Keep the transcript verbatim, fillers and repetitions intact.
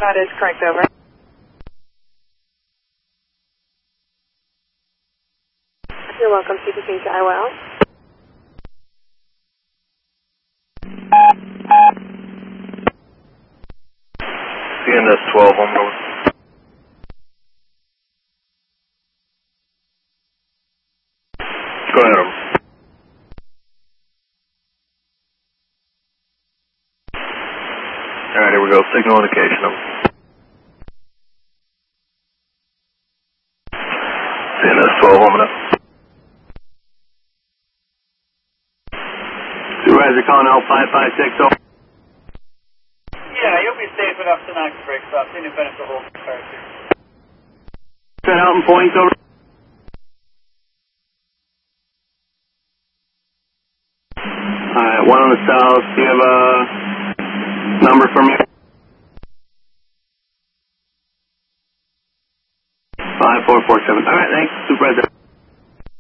That is correct, over. You're welcome, C P P to I L. C N S twelve, home north. Go ahead, over. Alright, here we go. Signal indication, over. C N S twelve, home up. Supervisor calling L five five six, over. Yeah, you'll be safe enough to knock the brakes off. Independent of the whole car here. Set out and points, over. Alright, one on the south. Do you have a number for me? five four four seven. Alright, thanks, Supervisor.